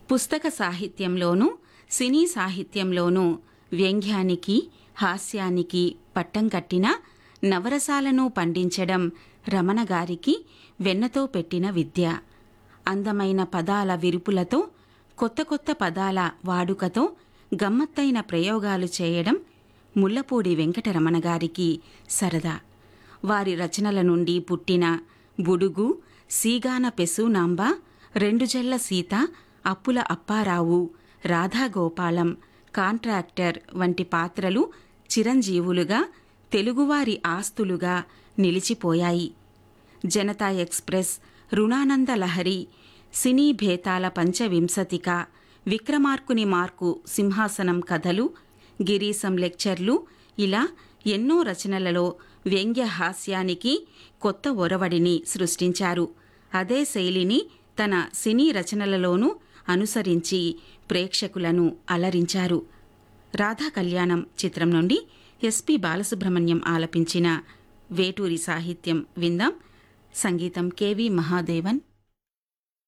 పుస్తక సాహిత్యంలోనూ సినీ సాహిత్యంలోనూ వ్యంగ్యానికి హాస్యానికి పట్టం కట్టిన నవరసాలను పండించడం రమణగారికి వెన్నతో పెట్టిన విద్య. అందమైన పదాల విరుపులతో కొత్త కొత్త పదాల వాడుకతో గమ్మత్తైన ప్రయోగాలు చేయడం ముల్లపూడి వెంకటరమణగారికి సరదా. వారి రచనల నుండి పుట్టిన బుడుగు, సీగాన పెసూనాంబ, రెండుజెల్ల సీత, అప్పుల అప్పారావు, రాధాగోపాలం, కాంట్రాక్టర్ వంటి పాత్రలు చిరంజీవులుగా తెలుగువారి ఆస్తులుగా నిలిచిపోయాయి. జనతా ఎక్స్ప్రెస్, రుణానంద లహరి, సినీ భేతాల పంచవింశతిక, విక్రమార్కుని మార్కు సింహాసనం కథలు, గిరీశం లెక్చర్లు ఇలా ఎన్నో రచనలలో వ్యంగ్య హాస్యానికి కొత్త ఒరవడిని సృష్టించారు. అదే శైలిని తన సినీ రచనలలోనూ అనుసరించి ప్రేక్షకులను అలరించారు. రాధా కళ్యాణం చిత్రం నుండి ఎస్పి బాలసుబ్రహ్మణ్యం ఆలపించిన వేటూరి సాహిత్యం విందాం. సంగీతం కెవి మహాదేవన్.